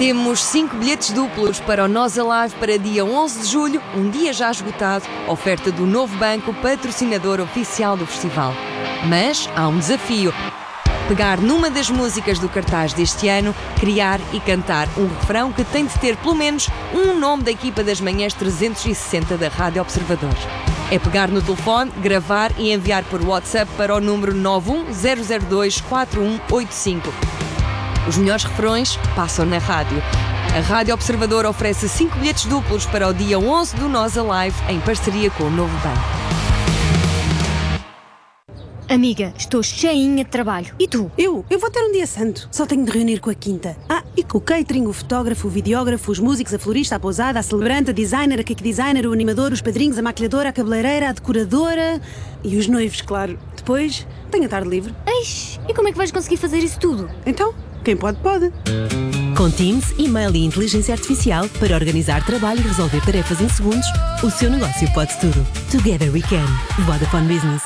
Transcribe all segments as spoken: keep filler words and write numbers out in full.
Temos cinco bilhetes duplos para o Nós Alive para dia onze de julho, um dia já esgotado, oferta do Novo Banco, patrocinador oficial do festival. Mas há um desafio. Pegar numa das músicas do cartaz deste ano, criar e cantar um refrão que tem de ter pelo menos um nome da equipa das manhãs trezentos e sessenta da Rádio Observador. É pegar no telefone, gravar e enviar por WhatsApp para o número nove um zero zero dois quatro um oito cinco. Os melhores refrões passam na rádio. A Rádio Observador oferece cinco bilhetes duplos para o dia onze do Nós Alive, em parceria com o Novo Banco. Amiga, estou cheinha de trabalho. E tu? Eu? Eu vou ter um dia santo. Só tenho de reunir com a quinta. Ah, e com o catering, o fotógrafo, o videógrafo, os músicos, a florista, a pousada, a celebrante, a designer, a cake designer, o animador, os padrinhos, a maquilhadora, a cabeleireira, a decoradora e os noivos, claro. Depois, tenho a tarde livre. Eish, e como é que vais conseguir fazer isso tudo? Então, quem pode, pode. Com Teams, e-mail e inteligência artificial para organizar trabalho e resolver tarefas em segundos, o seu negócio pode tudo. Together we can. Vodafone Business.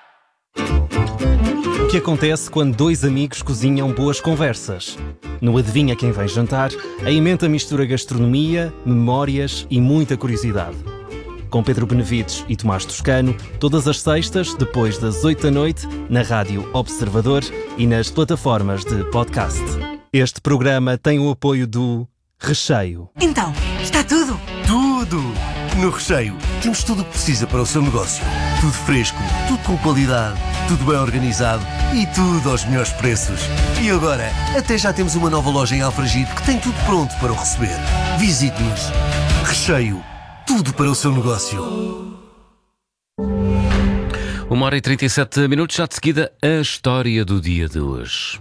O que acontece quando dois amigos cozinham boas conversas? No Adivinha Quem Vem Jantar, a emenda mistura gastronomia, memórias e muita curiosidade. Com Pedro Benevides e Tomás Toscano, todas as sextas, depois das oito da noite, na Rádio Observador e nas plataformas de podcast. Este programa tem o apoio do Recheio. Então, está tudo? Tudo! No Recheio, temos tudo o que precisa para o seu negócio. Tudo fresco, tudo com qualidade, tudo bem organizado e tudo aos melhores preços. E agora, até já temos uma nova loja em Alfragide que tem tudo pronto para o receber. Visite-nos. Recheio. Tudo para o seu negócio. Uma hora e trinta e sete minutos, já de seguida, a história do dia de hoje.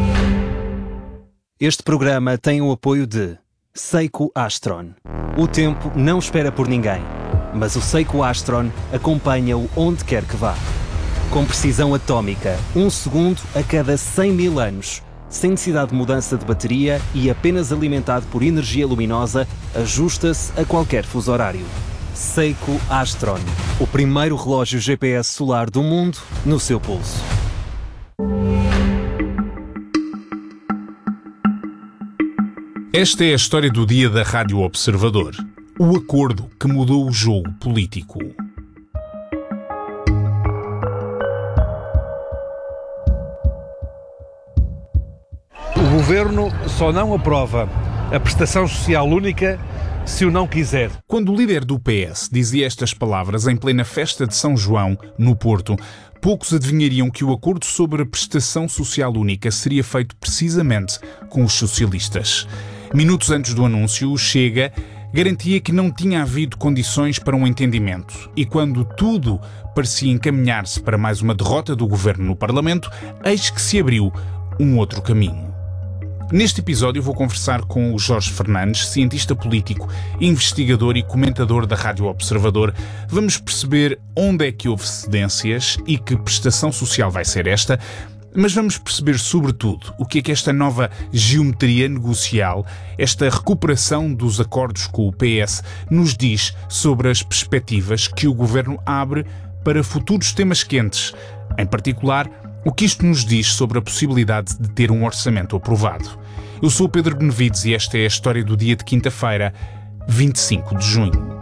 Este programa tem o apoio de Seiko Astron. O tempo não espera por ninguém, mas o Seiko Astron acompanha-o onde quer que vá. Com precisão atómica, um segundo a cada cem mil anos, sem necessidade de mudança de bateria e apenas alimentado por energia luminosa, ajusta-se a qualquer fuso horário. Seiko Astron, o primeiro relógio G P S solar do mundo no seu pulso. Esta é a história do dia da Rádio Observador. O acordo que mudou o jogo político. O Governo só não aprova a prestação social única se o não quiser. Quando o líder do P S dizia estas palavras em plena festa de São João, no Porto, poucos adivinhariam que o acordo sobre a prestação social única seria feito precisamente com os socialistas. Minutos antes do anúncio, o Chega garantia que não tinha havido condições para um entendimento e quando tudo parecia encaminhar-se para mais uma derrota do governo no Parlamento, eis que se abriu um outro caminho. Neste episódio vou conversar com o Jorge Fernandes, cientista político, investigador e comentador da Rádio Observador. Vamos perceber onde é que houve cedências e que prestação social vai ser esta, mas vamos perceber, sobretudo, o que é que esta nova geometria negocial, esta recuperação dos acordos com o P S, nos diz sobre as perspectivas que o Governo abre para futuros temas quentes. Em particular, o que isto nos diz sobre a possibilidade de ter um orçamento aprovado. Eu sou o Pedro Benevides e esta é a história do dia de quinta-feira, vinte e cinco de junho.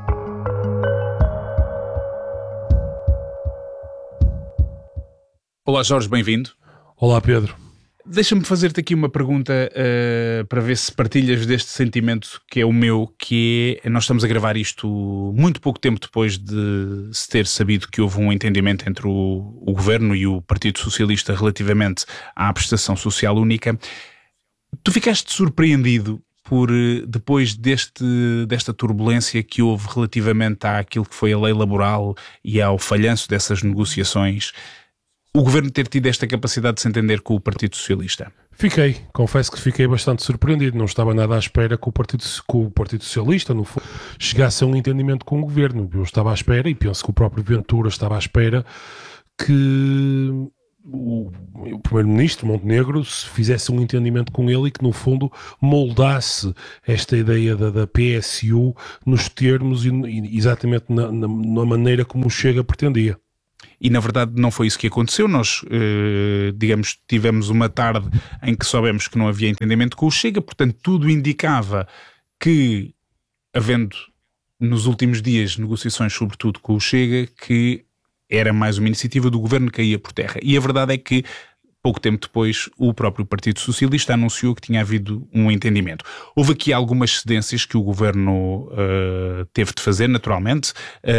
Olá Jorge, bem-vindo. Olá Pedro. Deixa-me fazer-te aqui uma pergunta uh, para ver se partilhas deste sentimento que é o meu, que é, nós estamos a gravar isto muito pouco tempo depois de se ter sabido que houve um entendimento entre o, o Governo e o Partido Socialista relativamente à prestação social única. Tu ficaste surpreendido por, depois deste, desta turbulência que houve relativamente àquilo que foi a lei laboral e ao falhanço dessas negociações, o Governo ter tido esta capacidade de se entender com o Partido Socialista? Fiquei, confesso que fiquei bastante surpreendido, não estava nada à espera que o Partido, que o Partido Socialista, no fundo, chegasse a um entendimento com o Governo. Eu estava à espera, e penso que o próprio Ventura estava à espera, que o, o Primeiro-Ministro Montenegro se fizesse um entendimento com ele e que, no fundo, moldasse esta ideia da, da P S U nos termos e, e exatamente na, na, na maneira como o Chega pretendia. E na verdade não foi isso que aconteceu. Nós, eh, digamos, tivemos uma tarde em que soubemos que não havia entendimento com o Chega, portanto tudo indicava que, havendo nos últimos dias negociações sobretudo com o Chega, que era mais uma iniciativa do governo que caía por terra. E a verdade é que pouco tempo depois, o próprio Partido Socialista anunciou que tinha havido um entendimento. Houve aqui algumas cedências que o Governo uh, teve de fazer, naturalmente,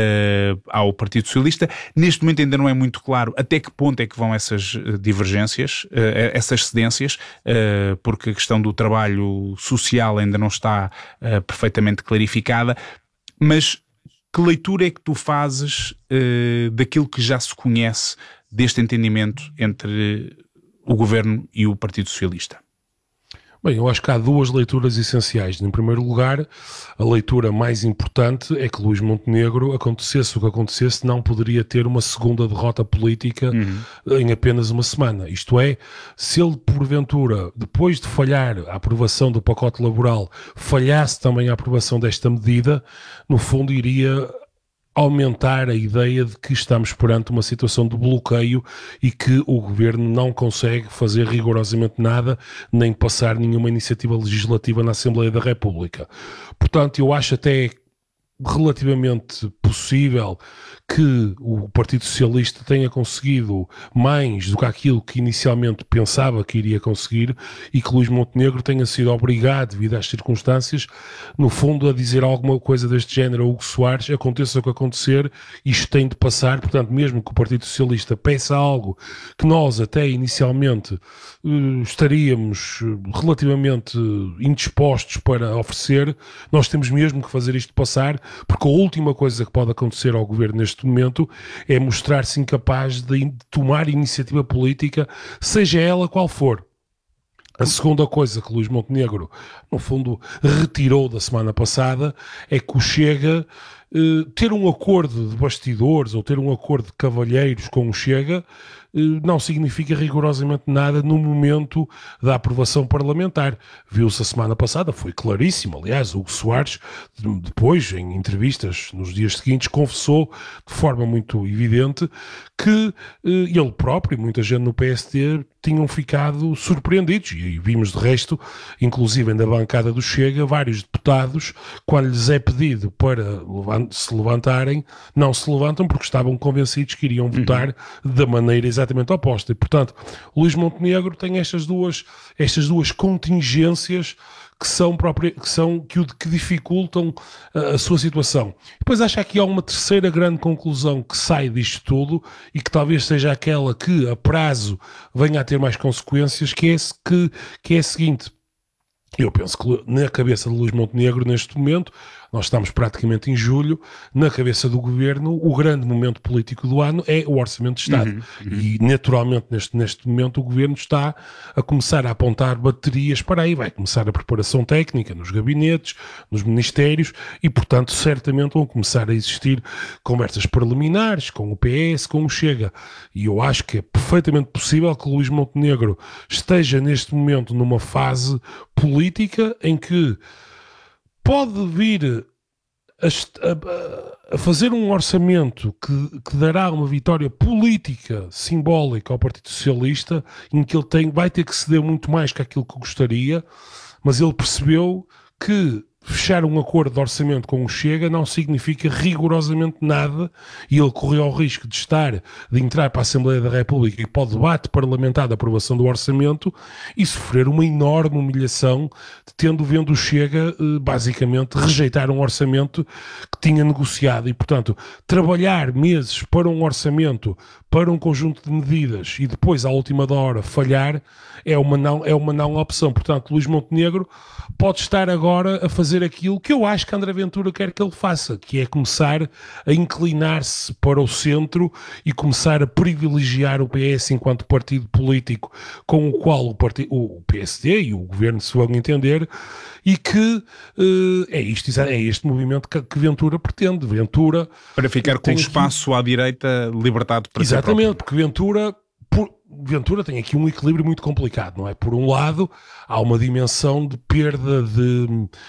uh, ao Partido Socialista. Neste momento ainda não é muito claro até que ponto é que vão essas divergências, uh, essas cedências, uh, porque a questão do trabalho social ainda não está uh, perfeitamente clarificada. Mas que leitura é que tu fazes uh, daquilo que já se conhece deste entendimento entre o Governo e o Partido Socialista? Bem, eu acho que há duas leituras essenciais. Em primeiro lugar, a leitura mais importante é que Luís Montenegro, acontecesse o que acontecesse, não poderia ter uma segunda derrota política uhum. em apenas uma semana. Isto é, se ele, porventura, depois de falhar a aprovação do pacote laboral, falhasse também a aprovação desta medida, no fundo iria aumentar a ideia de que estamos perante uma situação de bloqueio e que o Governo não consegue fazer rigorosamente nada, nem passar nenhuma iniciativa legislativa na Assembleia da República. Portanto, eu acho até relativamente possível que o Partido Socialista tenha conseguido mais do que aquilo que inicialmente pensava que iria conseguir e que Luís Montenegro tenha sido obrigado, devido às circunstâncias, no fundo, a dizer alguma coisa deste género a Hugo Soares: aconteça o que acontecer, isto tem de passar. Portanto, mesmo que o Partido Socialista peça algo que nós até inicialmente uh, estaríamos relativamente indispostos para oferecer, nós temos mesmo que fazer isto passar, porque a última coisa que pode acontecer ao Governo neste momento é mostrar-se incapaz de tomar iniciativa política, seja ela qual for. A segunda coisa que Luís Montenegro, no fundo, retirou da semana passada é que o Chega, eh, ter um acordo de bastidores ou ter um acordo de cavalheiros com o Chega, não significa rigorosamente nada no momento da aprovação parlamentar. Viu-se a semana passada, foi claríssimo. Aliás, o Hugo Soares, depois, em entrevistas nos dias seguintes, confessou de forma muito evidente que ele próprio e muita gente no P S D tinham ficado surpreendidos, e vimos de resto, inclusive na bancada do Chega, vários deputados, quando lhes é pedido para se levantarem, não se levantam porque estavam convencidos que iriam votar uhum. da maneira exatamente oposta. E, portanto, Luís Montenegro tem estas duas, estas duas contingências que são, própria, que, são que, o, que dificultam a, a sua situação. Depois acho que aqui há uma terceira grande conclusão que sai disto tudo e que talvez seja aquela que a prazo venha a ter mais consequências, que é, que, que é a seguinte: eu penso que na cabeça de Luís Montenegro neste momento, nós estamos praticamente em julho, na cabeça do Governo, o grande momento político do ano é o Orçamento de Estado. Uhum, uhum. E, naturalmente, neste, neste momento, o Governo está a começar a apontar baterias para aí. Vai começar a preparação técnica nos gabinetes, nos ministérios e, portanto, certamente vão começar a existir conversas preliminares com o P S, com o Chega. E eu acho que é perfeitamente possível que Luís Montenegro esteja, neste momento, numa fase política em que pode vir a, a, a fazer um orçamento que, que dará uma vitória política simbólica ao Partido Socialista, em que ele tem, vai ter que ceder muito mais que aquilo que gostaria, mas ele percebeu que fechar um acordo de orçamento com o Chega não significa rigorosamente nada e ele correu ao risco de estar, de entrar para a Assembleia da República e para o debate parlamentar da aprovação do orçamento e sofrer uma enorme humilhação, tendo vendo o Chega basicamente rejeitar um orçamento que tinha negociado e, portanto, trabalhar meses para um orçamento, para um conjunto de medidas e depois, à última da hora, falhar é uma não, é uma não opção. Portanto, Luís Montenegro pode estar agora a fazer aquilo que eu acho que André Ventura quer que ele faça, que é começar a inclinar-se para o centro e começar a privilegiar o P S enquanto partido político com o qual o, partido, o P S D e o Governo se vão entender e que uh, é, isto, é este movimento que, que Ventura pretende. Ventura... Para ficar com o espaço que... à direita libertado para si próprio. Exatamente, porque Ventura... Por, Ventura tem aqui um equilíbrio muito complicado, não é? Por um lado, há uma dimensão de perda de,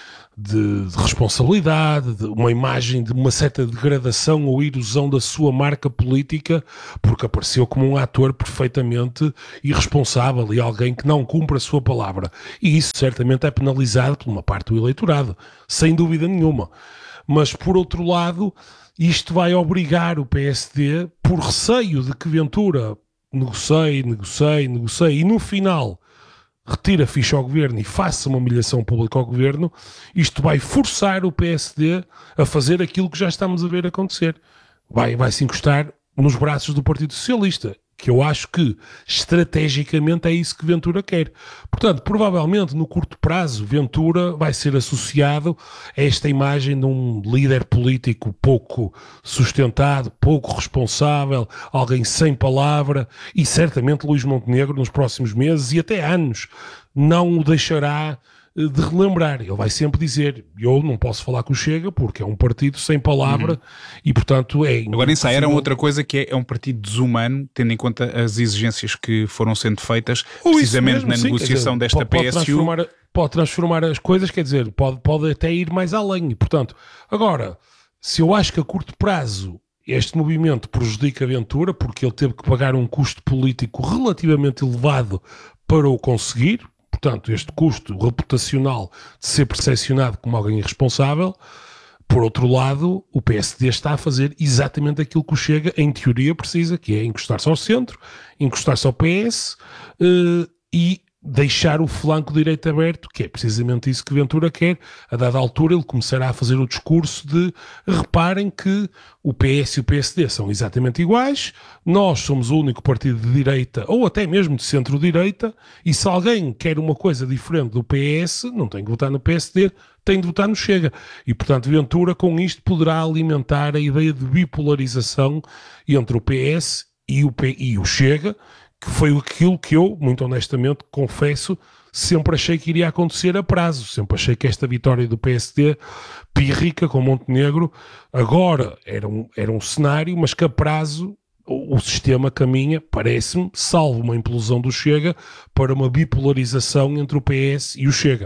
de, de responsabilidade, de uma imagem de uma certa degradação ou erosão da sua marca política, porque apareceu como um ator perfeitamente irresponsável e alguém que não cumpre a sua palavra. E isso certamente é penalizado por uma parte do eleitorado, sem dúvida nenhuma. Mas, por outro lado, isto vai obrigar o P S D, por receio de que Ventura negocie, negocie, negocie e no final retire a ficha ao governo e faça uma humilhação pública ao governo, isto vai forçar o P S D a fazer aquilo que já estamos a ver acontecer. Vai, vai se encostar nos braços do Partido Socialista, que eu acho que estrategicamente é isso que Ventura quer. Portanto, provavelmente no curto prazo Ventura vai ser associado a esta imagem de um líder político pouco sustentado, pouco responsável, alguém sem palavra, e certamente Luís Montenegro nos próximos meses e até anos não o deixará de relembrar. Ele vai sempre dizer: eu não posso falar com o Chega porque é um partido sem palavra, uhum. e portanto é... Agora isso era outra coisa, que é, é um partido desumano, tendo em conta as exigências que foram sendo feitas Ou precisamente mesmo, na sim, negociação dizer, desta pode, P S U. Pode transformar, pode transformar as coisas, quer dizer, pode, pode até ir mais além. E, portanto, agora, se eu acho que a curto prazo este movimento prejudica a Ventura porque ele teve que pagar um custo político relativamente elevado para o conseguir, portanto, este custo reputacional de ser percepcionado como alguém irresponsável. Por outro lado, o P S D está a fazer exatamente aquilo que o Chega, em teoria, precisa, que é encostar-se ao centro, encostar-se ao P S uh, e deixar o flanco direito aberto, que é precisamente isso que Ventura quer. A dada altura ele começará a fazer o discurso de: reparem que o P S e o P S D são exatamente iguais, nós somos o único partido de direita, ou até mesmo de centro-direita, e se alguém quer uma coisa diferente do P S, não tem que votar no P S D, tem de votar no Chega. E, portanto, Ventura, com isto, poderá alimentar a ideia de bipolarização entre o P S e o, P... e o Chega, que foi aquilo que eu, muito honestamente, confesso, sempre achei que iria acontecer a prazo. Sempre achei que esta vitória do P S D, pírrica com Montenegro, agora era um, era um cenário, mas que a prazo o, o sistema caminha, parece-me, salvo uma implosão do Chega, para uma bipolarização entre o P S e o Chega.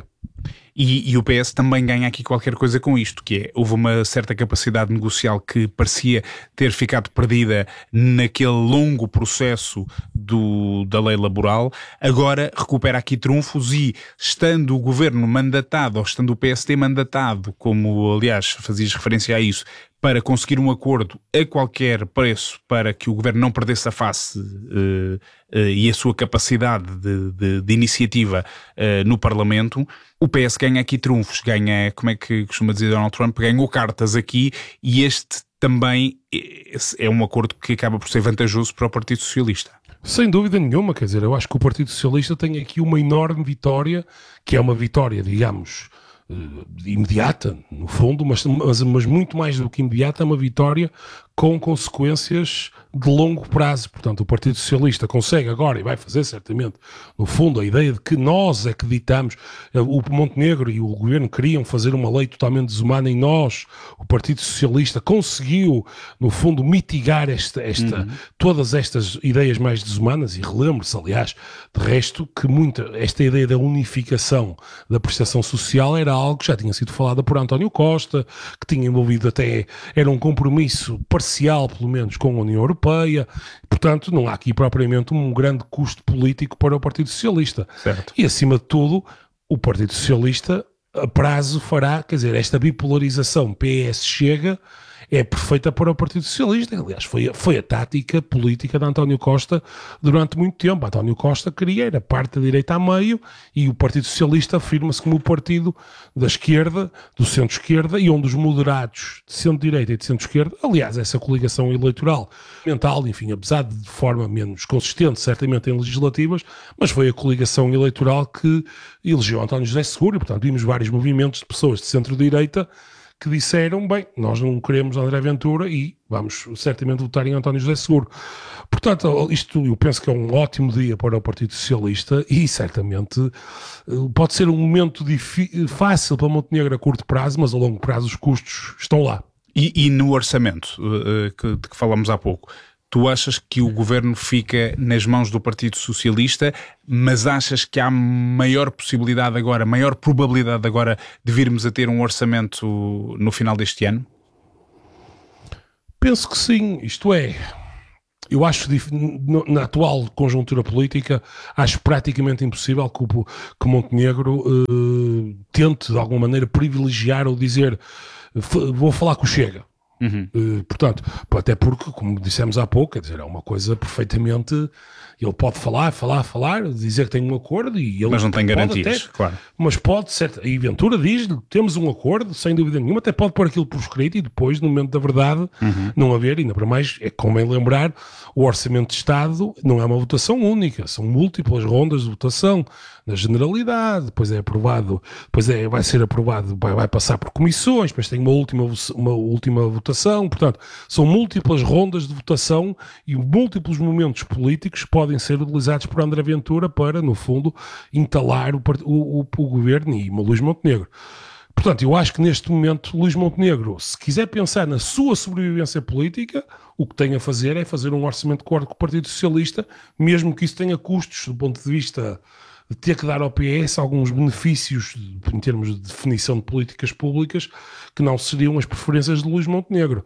E, e o P S também ganha aqui qualquer coisa com isto, que é, houve uma certa capacidade negocial que parecia ter ficado perdida naquele longo processo do, da lei laboral, agora recupera aqui trunfos e, estando o governo mandatado, ou estando o P S D mandatado, como aliás fazias referência a isso, para conseguir um acordo a qualquer preço para que o governo não perdesse a face uh, uh, e a sua capacidade de, de, de iniciativa uh, no Parlamento, o P S ganha aqui trunfos, ganha, como é que costuma dizer Donald Trump, ganhou cartas aqui, e este também é um acordo que acaba por ser vantajoso para o Partido Socialista. Sem dúvida nenhuma, quer dizer, eu acho que o Partido Socialista tem aqui uma enorme vitória, que é uma vitória, digamos, imediata, no fundo, mas, mas, mas muito mais do que imediata, é uma vitória com consequências de longo prazo. Portanto, o Partido Socialista consegue agora, e vai fazer certamente, no fundo, a ideia de que nós é que ditamos, o Montenegro e o governo queriam fazer uma lei totalmente desumana, e nós, o Partido Socialista, conseguiu, no fundo, mitigar esta, esta, uhum. todas estas ideias mais desumanas, e relembre-se, aliás, de resto, que muita, esta ideia da unificação da prestação social era algo que já tinha sido falado por António Costa, que tinha envolvido até, era um compromisso parcial, pelo menos, com a União Europeia. Portanto, não há aqui propriamente um grande custo político para o Partido Socialista. Certo. E, acima de tudo, o Partido Socialista, a prazo, fará, quer dizer, esta bipolarização P S-Chega é perfeita para o Partido Socialista. Aliás, foi a, foi a tática política de António Costa durante muito tempo. António Costa queria, era parte da direita a meio, e o Partido Socialista afirma-se como o partido da esquerda, do centro-esquerda, e onde os moderados de centro-direita e de centro-esquerda, aliás, essa coligação eleitoral mental, enfim, apesar de de forma menos consistente, certamente em legislativas, mas foi a coligação eleitoral que elegeu António José Seguro, e, portanto, vimos vários movimentos de pessoas de centro-direita que disseram: bem, nós não queremos André Ventura e vamos certamente votar em António José Seguro. Portanto, isto eu penso que é um ótimo dia para o Partido Socialista, e certamente pode ser um momento fácil para Montenegro a curto prazo, mas a longo prazo os custos estão lá. E, e no orçamento uh, que, de que falamos há pouco, Tu achas que o governo fica nas mãos do Partido Socialista, mas achas que há maior possibilidade agora, maior probabilidade agora de virmos a ter um orçamento no final deste ano? Penso que sim, isto é, eu acho na atual conjuntura política, acho praticamente impossível que, o, que Montenegro uh, tente de alguma maneira privilegiar ou dizer vou falar com o Chega. Uhum. Uh, portanto, até porque, como dissemos há pouco, quer dizer, é uma coisa perfeitamente. Ele pode falar, falar, falar, dizer que tem um acordo e ele. Mas não tem garantias, até, claro. Mas pode, certo, e Ventura diz-lhe: temos um acordo, sem dúvida nenhuma, até pode pôr aquilo por escrito e depois, no momento da verdade, uhum. não haver, ainda para mais, é convém lembrar: o Orçamento de Estado não é uma votação única, são múltiplas rondas de votação. Na generalidade, depois é aprovado, depois é, vai ser aprovado, vai, vai passar por comissões, depois tem uma última, uma última votação, portanto, são múltiplas rondas de votação e múltiplos momentos políticos podem ser utilizados por André Ventura para, no fundo, entalar o, o, o, o governo e Luís Montenegro. Portanto, eu acho que neste momento Luís Montenegro, se quiser pensar na sua sobrevivência política, o que tem a fazer é fazer um orçamento de acordo com o Partido Socialista, mesmo que isso tenha custos do ponto de vista de ter que dar ao P S alguns benefícios em termos de definição de políticas públicas que não seriam as preferências de Luís Montenegro.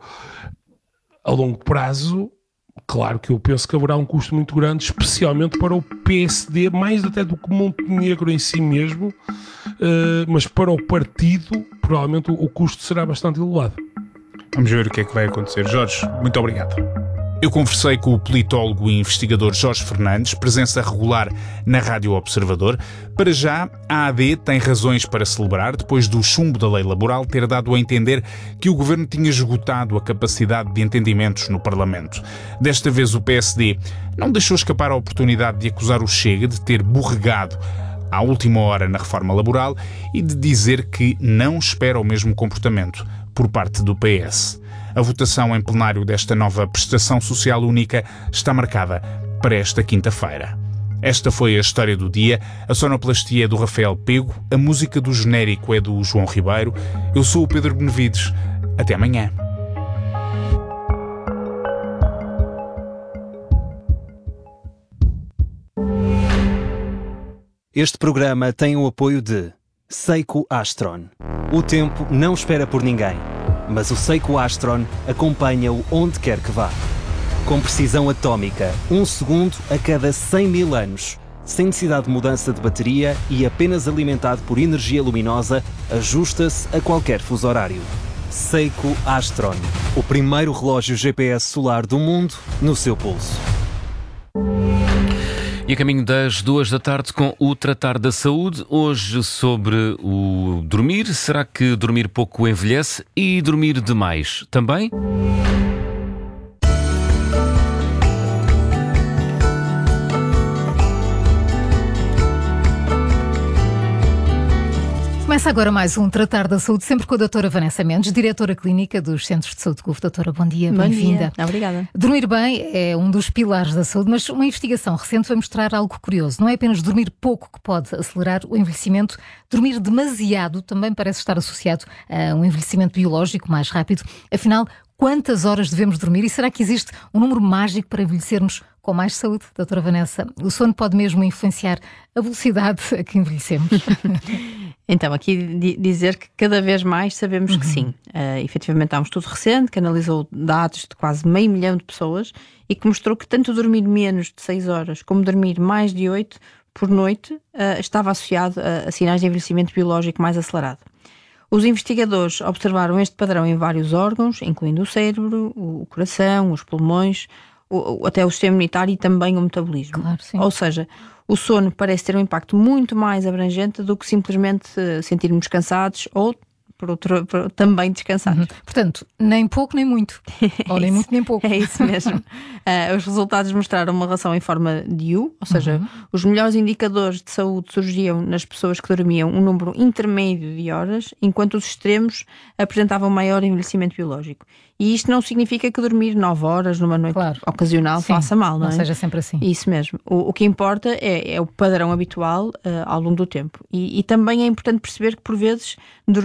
A longo prazo, claro que eu penso que haverá um custo muito grande, especialmente para o P S D, mais até do que Montenegro em si mesmo, uh, mas para o partido, provavelmente o, o custo será bastante elevado. Vamos ver o que é que vai acontecer. Jorge, muito obrigado. Eu conversei com o politólogo e investigador Jorge Fernandes, presença regular na Rádio Observador. Para já, a A D tem razões para celebrar, depois do chumbo da lei laboral ter dado a entender que o governo tinha esgotado a capacidade de entendimentos no Parlamento. Desta vez o P S D não deixou escapar a oportunidade de acusar o Chega de ter borregado à última hora na reforma laboral e de dizer que não espera o mesmo comportamento por parte do P S. A votação em plenário desta nova prestação social única está marcada para esta quinta-feira. Esta foi a história do dia. A sonoplastia é do Rafael Pego, a música do genérico é do João Ribeiro. Eu sou o Pedro Benevides. Até amanhã. Este programa tem o apoio de Seiko Astron. O tempo não espera por ninguém, mas o Seiko Astron acompanha-o onde quer que vá. Com precisão atómica, um segundo a cada cem mil anos, sem necessidade de mudança de bateria e apenas alimentado por energia luminosa, ajusta-se a qualquer fuso horário. Seiko Astron, o primeiro relógio G P S solar do mundo no seu pulso. E a caminho das duas da tarde com o Tratar da Saúde, hoje sobre o dormir. Será que dormir pouco envelhece e dormir demais também? Começa agora mais um Tratar da Saúde, sempre com a doutora Vanessa Mendes, diretora clínica dos Centros de Saúde Gulf. Doutora, bom dia, bem-vinda. Obrigada. Dormir bem é um dos pilares da saúde, mas uma investigação recente vai mostrar algo curioso. Não é apenas dormir pouco que pode acelerar o envelhecimento, dormir demasiado também parece estar associado a um envelhecimento biológico mais rápido. Afinal, quantas horas devemos dormir e será que existe um número mágico para envelhecermos com mais saúde? Doutora Vanessa, o sono pode mesmo influenciar a velocidade a que envelhecemos? Então, aqui dizer que cada vez mais sabemos uhum. que sim. Uh, efetivamente, há um estudo recente que analisou dados de quase meio milhão de pessoas e que mostrou que tanto dormir menos de seis horas como dormir mais de oito por noite uh, estava associado a, a sinais de envelhecimento biológico mais acelerado. Os investigadores observaram este padrão em vários órgãos, incluindo o cérebro, o coração, os pulmões, o, até o sistema imunitário e também o metabolismo. Claro, sim. Ou seja, o sono parece ter um impacto muito mais abrangente do que simplesmente sentirmos cansados ou, por outro, por, também descansados. Uhum. Portanto, nem pouco nem muito. Ou é nem muito nem pouco. É isso mesmo. uh, os resultados mostraram uma relação em forma de U, ou seja, uhum. os melhores indicadores de saúde surgiam nas pessoas que dormiam um número intermédio de horas, enquanto os extremos apresentavam maior envelhecimento biológico. E isto não significa que dormir nove horas numa noite claro. ocasional Sim, faça mal, não é? Não seja sempre assim. Isso mesmo. O, o que importa é, é o padrão habitual uh, ao longo do tempo. E, e também é importante perceber que, por vezes, dormir demasiado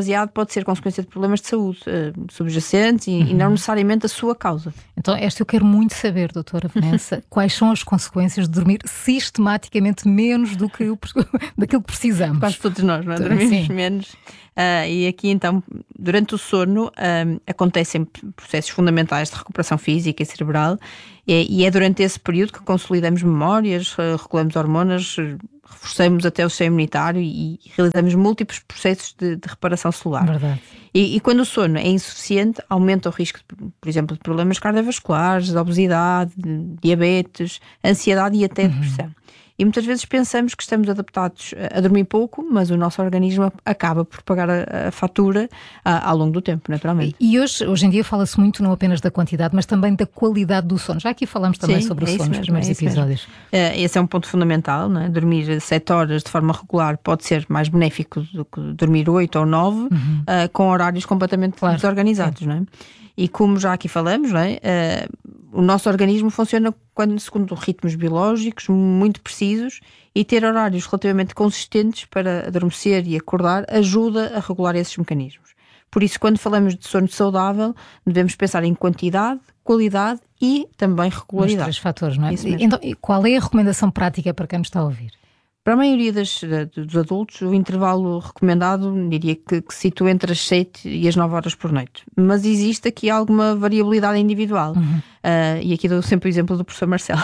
demasiado pode ser consequência de problemas de saúde uh, subjacentes e, uhum. e não necessariamente a sua causa. Então, esta eu quero muito saber, doutora Vanessa, quais são as consequências de dormir sistematicamente menos do que o, daquilo que precisamos. Quase todos nós, não é? Dormimos Sim. menos. Uh, e aqui, então, durante o sono, uh, acontecem processos fundamentais de recuperação física e cerebral, e, e é durante esse período que consolidamos memórias, uh, regulamos hormonas, reforçamos até o sistema imunitário e realizamos múltiplos processos de, de reparação celular. Verdade. E, e quando o sono é insuficiente, aumenta o risco, de, por exemplo, de problemas cardiovasculares, de obesidade, de diabetes, ansiedade e até uhum. depressão. E muitas vezes pensamos que estamos adaptados a dormir pouco, mas o nosso organismo acaba por pagar a, a fatura a, ao longo do tempo, naturalmente. E hoje, hoje em dia fala-se muito não apenas da quantidade, mas também da qualidade do sono. Já aqui falamos também Sim, sobre é o sono mesmo, nos primeiros é episódios. Uh, esse é um ponto fundamental, não é? Dormir sete horas de forma regular pode ser mais benéfico do que dormir oito ou nove, uhum. uh, com horários completamente claro. desorganizados, Sim. não é? E como já aqui falamos, não é? Uh, o nosso organismo funciona quando, segundo ritmos biológicos muito precisos, e ter horários relativamente consistentes para adormecer e acordar ajuda a regular esses mecanismos. Por isso, quando falamos de sono saudável, devemos pensar em quantidade, qualidade e também regularidade. Os três fatores, não é? Então, qual é a recomendação prática para quem nos está a ouvir? Para a maioria das, dos adultos, o intervalo recomendado, diria que, que se situa entre as sete e as nove horas por noite. Mas existe aqui alguma variabilidade individual. Uhum. Uh, e aqui dou sempre o exemplo do professor Marcelo.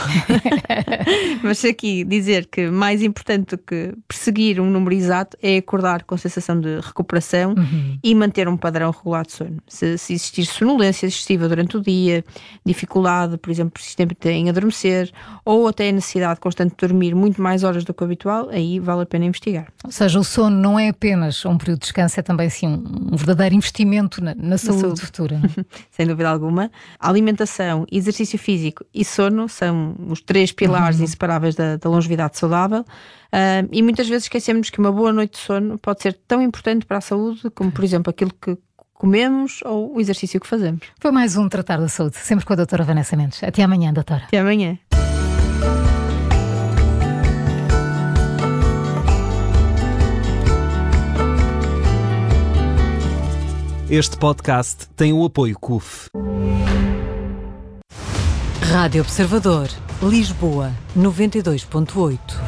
Mas aqui dizer que mais importante do que perseguir um número exato é acordar com sensação de recuperação uhum. e manter um padrão regular de sono. Se, se existir sonolência excessiva durante o dia, dificuldade, por exemplo, persistente em adormecer, ou até a necessidade constante de dormir muito mais horas do que o habitual, aí vale a pena investigar. Ou seja, o sono não é apenas um período de descanso, é também sim, um verdadeiro investimento na, na, saúde, na saúde futura. Sem dúvida alguma. A alimentação, exercício físico e sono são os três pilares uhum. inseparáveis da, da longevidade saudável. Uh, e muitas vezes esquecemos que uma boa noite de sono pode ser tão importante para a saúde como, por exemplo, aquilo que comemos ou o exercício que fazemos. Foi mais um Tratar da Saúde, sempre com a doutora Vanessa Mendes. Até amanhã, doutora. Até amanhã. Este podcast tem o apoio C U F. Rádio Observador, Lisboa, noventa e dois ponto oito.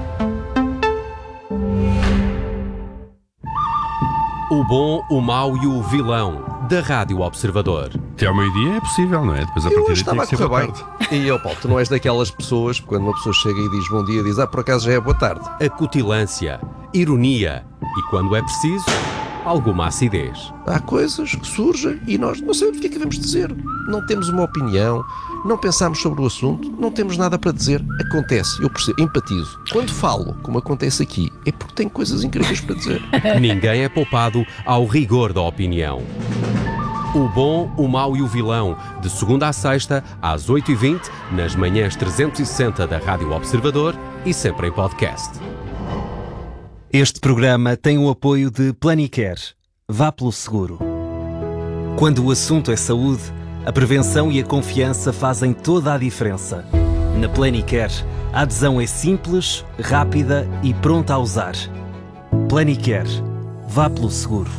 O bom, o mau e o vilão da Rádio Observador. Até ao meio-dia é possível, não é? Depois a eu partir estava a correr bem. E, oh Paulo, tu não és daquelas pessoas, quando uma pessoa chega e diz bom dia, diz, ah, por acaso já é boa tarde. Acutilância, ironia e, quando é preciso, alguma acidez. Há coisas que surgem e nós não sabemos o que é que devemos dizer. Não temos uma opinião, não pensamos sobre o assunto, não temos nada para dizer. Acontece, eu percebo, empatizo. Quando falo, como acontece aqui, é porque tenho coisas incríveis para dizer. Ninguém é poupado ao rigor da opinião. O bom, o mau e o vilão, de segunda à sexta, às oito e vinte, nas manhãs trezentos e sessenta da Rádio Observador e sempre em podcast. Este programa tem o apoio de Planicare. Vá pelo seguro. Quando o assunto é saúde, a prevenção e a confiança fazem toda a diferença. Na Planicare, a adesão é simples, rápida e pronta a usar. Planicare. Vá pelo seguro.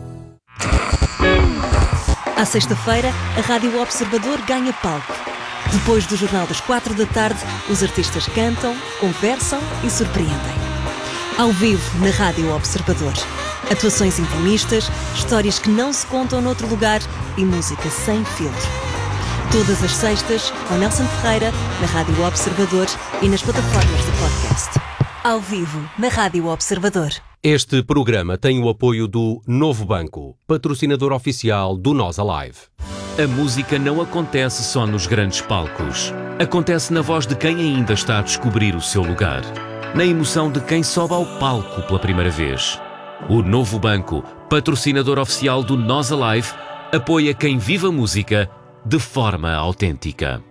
À sexta-feira, a Rádio Observador ganha palco. Depois do Jornal das Quatro da tarde, os artistas cantam, conversam e surpreendem. Ao vivo na Rádio Observador. Atuações intimistas, histórias que não se contam noutro lugar e música sem filtro. Todas as sextas, com Nelson Ferreira, na Rádio Observador e nas plataformas de podcast. Ao vivo na Rádio Observador. Este programa tem o apoio do Novo Banco, patrocinador oficial do Nós Alive. A música não acontece só nos grandes palcos. Acontece na voz de quem ainda está a descobrir o seu lugar. Na emoção de quem sobe ao palco pela primeira vez. O Novo Banco, patrocinador oficial do Nós Alive, apoia quem vive a música de forma autêntica.